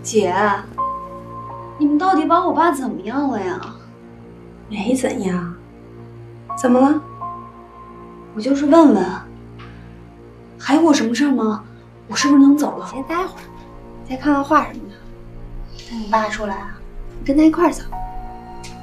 姐，你们到底把我爸怎么样了呀？ 没怎样，怎么了？ 我就是问问，还有我什么事儿吗？我是不是能走了？ 先待会儿，再看看画什么的。 等你爸出来啊， 跟他一块儿走。